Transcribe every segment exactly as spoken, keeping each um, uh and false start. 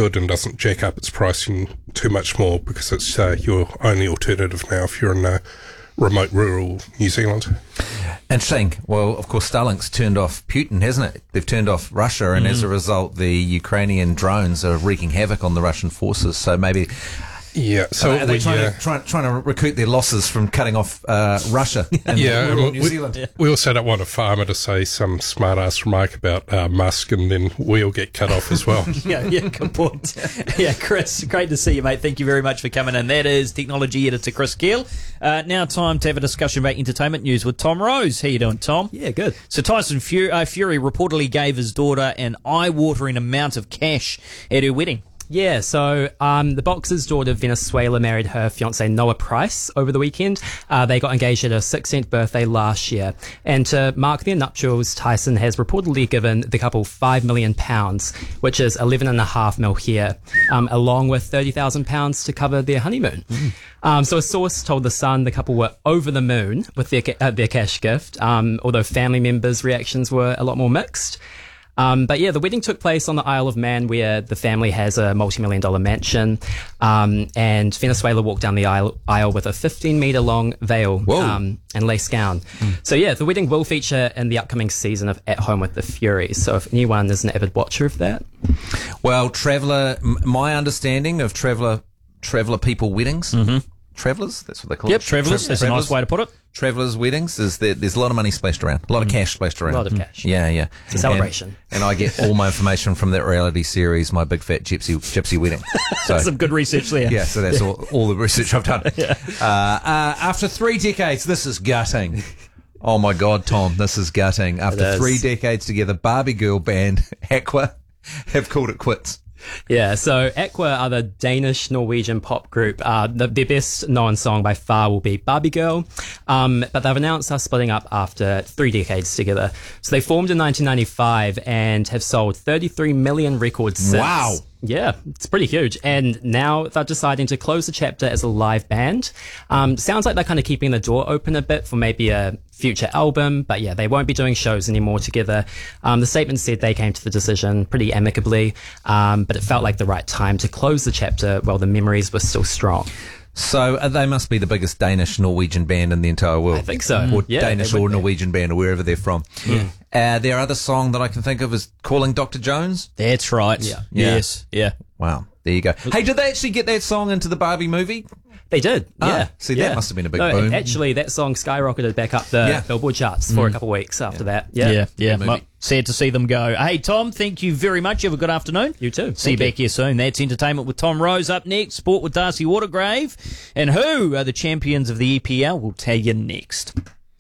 good and doesn't jack up its pricing too much more, because it's uh, your only alternative now if you're in uh, remote rural New Zealand. Interesting. Well, of course, Starlink's turned off Putin, hasn't it? They've turned off Russia, and mm. as a result, the Ukrainian drones are wreaking havoc on the Russian forces. So maybe... Yeah, so are they we, trying, uh, to, try, trying to recoup their losses from cutting off uh, Russia and yeah, rural we, New Zealand? We, we also don't want a farmer to say some smart-ass remark about uh, Musk, and then we'll get cut off as well. yeah, yeah, good point. Yeah, Chris, great to see you, mate. Thank you very much for coming in. That is technology editor Chris Keel. Uh, now time to have a discussion about entertainment news with Tom Rose. How you doing, Tom? Yeah, good. So Tyson Fury, uh, Fury reportedly gave his daughter an eye-watering amount of cash at her wedding. Yeah, so um, the boxer's daughter Venezuela married her fiancé Noah Price over the weekend. Uh, they got engaged at her sixteenth birthday last year. And to mark their nuptials, Tyson has reportedly given the couple five million pounds, which is eleven and a half mil here, um, along with thirty thousand pounds to cover their honeymoon. Mm. Um, so a source told The Sun the couple were over the moon with their, ca- uh, their cash gift, um, although family members' reactions were a lot more mixed. Um, but yeah, the wedding took place on the Isle of Man, where the family has a multi-million dollar mansion. Um, and Venezuela walked down the aisle, aisle with a fifteen metre long veil um, and lace gown. Mm. So yeah, the wedding will feature in the upcoming season of At Home with the Furies. So if anyone is an avid watcher of that. Well, Traveller, m- my understanding of Traveller, Traveller people weddings, mm-hmm. Travellers, that's what they call yep, it. Yep, Travellers, that's a nice way to put it. Travellers' weddings, is there, there's a lot of money splashed around, a lot of cash splashed around. A lot of cash. Yeah, yeah. It's a celebration. And, and I get all my information from that reality series, My Big Fat Gypsy Gypsy Wedding. So, some good research there. Yeah, so that's all, all the research I've done. yeah. uh, uh, after three decades, this is gutting. Oh my God, Tom, this is gutting. After three decades together, Barbie girl band Aqua have called it quits. Yeah, so Aqua are the Danish-Norwegian pop group. Uh, the, their best known song by far will be Barbie Girl, um, but they've announced they're splitting up after three decades together. So they formed in nineteen ninety-five and have sold thirty-three million records since. Wow. Yeah, it's pretty huge. And now they're deciding to close the chapter as a live band. Um, sounds like they're kind of keeping the door open a bit for maybe a future album, but yeah, they won't be doing shows anymore together. Um, the statement said they came to the decision pretty amicably, um, but it felt like the right time to close the chapter while the memories were still strong. So uh, they must be the biggest Danish-Norwegian band in the entire world. I think so. Or yeah, Danish or Norwegian band, or wherever they're from. Yeah. Uh, their other song that I can think of is Calling Doctor Jones. That's right. Yeah. Yeah. Yes. Yeah. Wow. There you go. Hey, did they actually get that song into the Barbie movie? They did, Ah, yeah. see, yeah. that must have been a big no, boom. Actually, that song skyrocketed back up the Yeah. Billboard charts for Mm. a couple of weeks after Yeah. that. Yeah, Yeah. Yeah. Good Well, movie. sad to see them go. Hey, Tom, thank you very much. You have a good afternoon. You too. See you Thank back here soon. That's Entertainment with Tom Rose. Up next, Sport with Darcy Watergrave. And who are the champions of the E P L? We'll tell you next.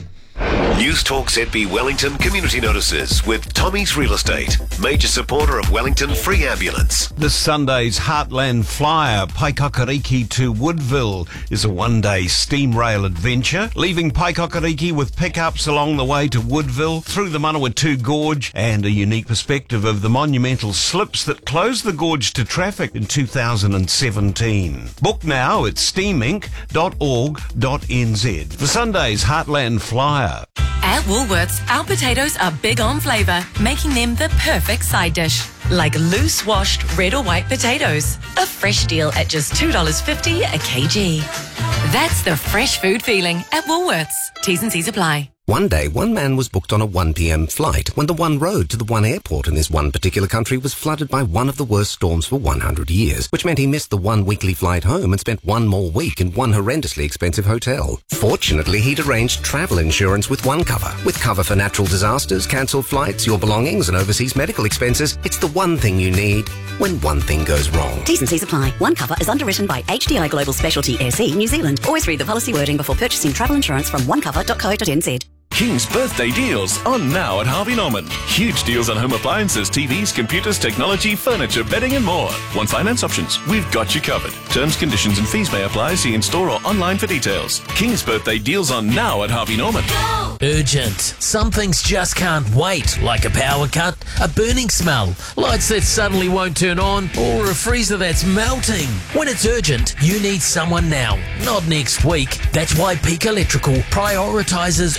News Talk Z B Wellington Community Notices with Tommy's Real Estate, major supporter of Wellington Free Ambulance. This Sunday's Heartland Flyer, Paikakariki to Woodville, is a one-day steam rail adventure, leaving Paikakariki with pickups along the way to Woodville, through the Manawatu Gorge, and a unique perspective of the monumental slips that closed the gorge to traffic in two thousand seventeen. Book now at steam inc dot org dot n z for Sunday's Heartland Flyer. At Woolworths, our potatoes are big on flavour, making them the perfect side dish. Like loose washed red or white potatoes. A fresh deal at just two dollars fifty a kg. That's the fresh food feeling at Woolworths. T's and C's apply. One day, one man was booked on a one p.m. flight when the one road to the one airport in this one particular country was flooded by one of the worst storms for one hundred years, which meant he missed the one weekly flight home and spent one more week in one horrendously expensive hotel. Fortunately, he'd arranged travel insurance with OneCover. With cover for natural disasters, cancelled flights, your belongings and overseas medical expenses, it's the one thing you need when one thing goes wrong. T's and C's apply. OneCover is underwritten by H D I Global Specialty S E New Zealand. Always read the policy wording before purchasing travel insurance from one cover dot co dot n z. King's birthday deals on now at Harvey Norman. Huge deals on home appliances, T Vs, computers, technology, furniture, bedding and more. Want finance options? We've got you covered. Terms, conditions and fees may apply. See in store or online for details. King's birthday deals on now at Harvey Norman. Urgent. Some things just can't wait, like a power cut, a burning smell, lights that suddenly won't turn on, or a freezer that's melting. When it's urgent, you need someone now, not next week. That's why Peak Electrical prioritises urgent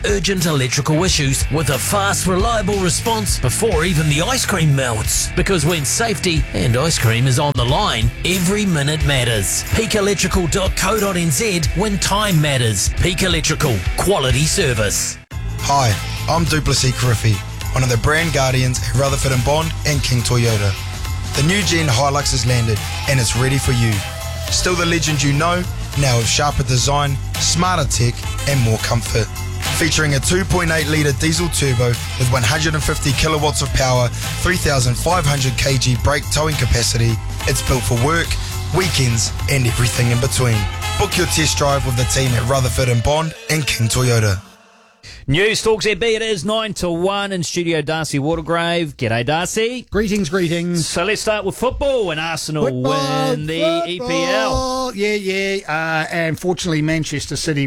instant electrical issues with a fast, reliable response before even the ice cream melts. Because when safety and ice cream is on the line, every minute matters. peak electrical dot co dot n z when time matters. Peak Electrical, quality service. Hi, I'm Duplessis Carriffy, one of the brand guardians at Rutherford and Bond and King Toyota. The new gen Hilux has landed and it's ready for you. Still the legend you know, now with sharper design, smarter tech and more comfort. Featuring a two point eight litre diesel turbo with one hundred fifty kilowatts of power, three thousand five hundred kilograms brake towing capacity, it's built for work, weekends and everything in between. Book your test drive with the team at Rutherford and Bond and King Toyota. News Talk Z B, it is nine to one in studio. Darcy Watergrave. G'day, Darcy. Greetings, greetings. So let's start with football, and Arsenal Football, win the football. E P L. Yeah, yeah. Uh, and fortunately, Manchester City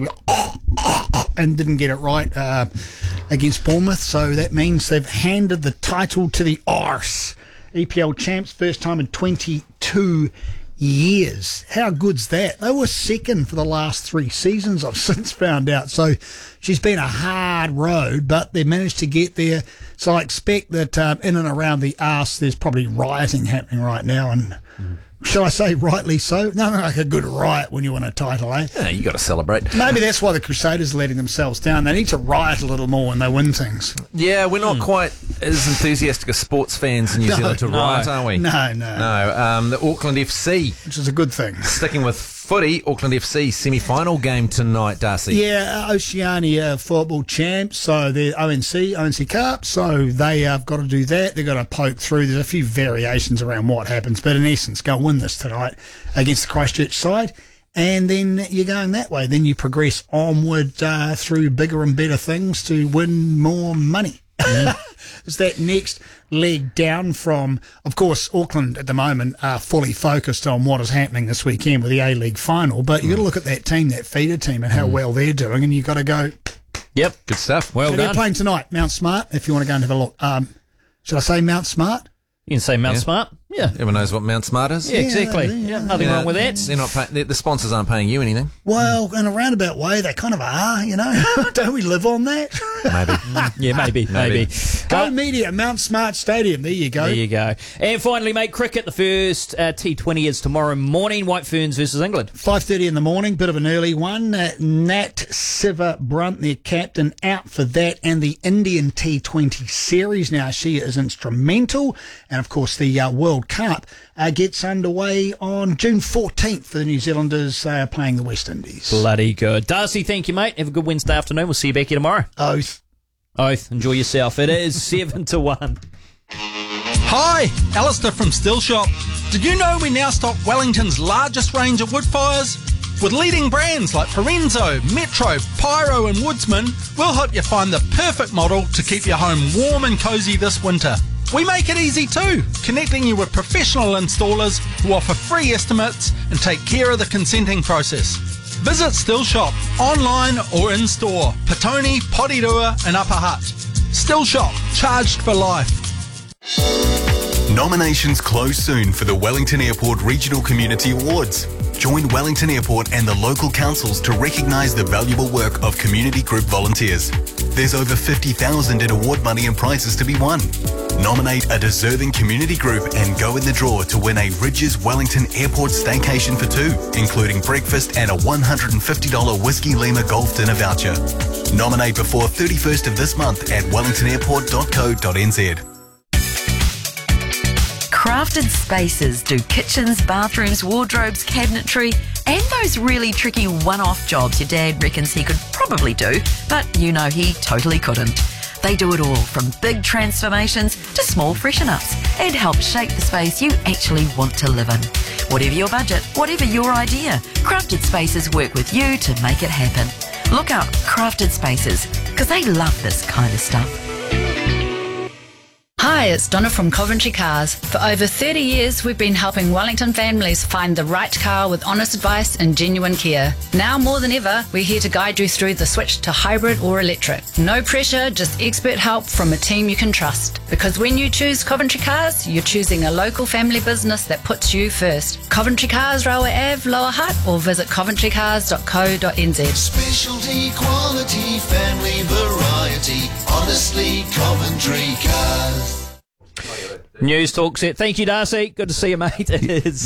and didn't get it right uh, against Bournemouth. So that means they've handed the title to the arse. E P L champs, first time in twenty-two years. How good's that? They were second for the last three seasons, I've since found out. So she's been a hard road, but they managed to get there. So I expect that um, in and around the arse, there's probably rioting happening right now. And mm. shall I say rightly so? No, no, like a good riot when you win a title, eh? Yeah, you got to celebrate. Maybe that's why the Crusaders are letting themselves down. They need to riot a little more when they win things. Yeah, we're not Mm. quite as enthusiastic as sports fans in New No, Zealand to no. riot, are we? No, no. No, um, the Auckland F C. Which is a good thing. Sticking with footy, Auckland F C semi-final game tonight, Darcy. Yeah, uh, Oceania football champs, so they're O N C, O N C Cup, so they have got to do that. They've got to poke through. There's a few variations around what happens, but in essence, go and win this tonight against the Christchurch side, and then you're going that way. Then you progress onward uh, through bigger and better things to win more money. It's that next leg down from, of course, Auckland at the moment are fully focused on what is happening this weekend with the A-League final, but you've got to look at that team, that feeder team, and how well they're doing, and you've got to go, yep, good stuff. Well so done. they're playing tonight, Mount Smart, if you want to go and have a look. Um, should I say Mount Smart? You can say Mount Yeah. Smart. Yeah. Everyone knows what Mount Smart is? Yeah, exactly. Yeah, nothing Yeah, wrong with that. They're not pay- the sponsors aren't paying you anything. Well, in a roundabout way, they kind of are, you know. Don't we live on that? Maybe. Yeah, maybe, maybe. Maybe. Go Media, Mount Smart Stadium. There you go. There you go. And finally, mate, cricket, the first uh, T twenty is tomorrow morning. White Ferns versus England. five thirty in the morning, bit of an early one. Uh, Nat Siva Brunt, their captain, out for that and the Indian T twenty series. Now, she is instrumental. And, of course, the uh, World Cup uh, gets underway on June fourteenth for the New Zealanders uh, playing the West Indies. Bloody good. Darcy, thank you, mate. Have a good Wednesday afternoon. We'll see you back here tomorrow. Oath. Oath. Enjoy yourself. It is seven to one. Hi, Alistair from Still Shop. Did you know we now stock Wellington's largest range of wood fires? With leading brands like Parenzo, Metro, Pyro and Woodsman, we'll help you find the perfect model to keep your home warm and cosy this winter. We make it easy too, connecting you with professional installers who offer free estimates and take care of the consenting process. Visit Still Shop, online or in store, Petone, Porirua and Upper Hutt. Still Shop, charged for life. Nominations close soon for the Wellington Airport Regional Community Awards. Join Wellington Airport and the local councils to recognise the valuable work of community group volunteers. There's over fifty thousand dollars in award money and prizes to be won. Nominate a deserving community group and go in the draw to win a Ridges Wellington Airport staycation for two, including breakfast and a one hundred fifty dollars Whiskey Lima golf dinner voucher. Nominate before thirty-first of this month at wellington airport dot co dot n z. Crafted Spaces do kitchens, bathrooms, wardrobes, cabinetry, and those really tricky one-off jobs your dad reckons he could probably do, but you know he totally couldn't. They do it all, from big transformations to small freshen-ups, and help shape the space you actually want to live in. Whatever your budget, whatever your idea, Crafted Spaces work with you to make it happen. Look up Crafted Spaces, because they love this kind of stuff. Hi, it's Donna from Coventry Cars. For over thirty years, we've been helping Wellington families find the right car with honest advice and genuine care. Now more than ever, we're here to guide you through the switch to hybrid or electric. No pressure, just expert help from a team you can trust. Because when you choose Coventry Cars, you're choosing a local family business that puts you first. Coventry Cars, Railway Avenue, Lower Hutt, or visit coventry cars dot co dot n z. Specialty, quality, family variety. Honestly, Coventry Cars. News Talk set. Thank you, Darcy. Good to see you, mate. It is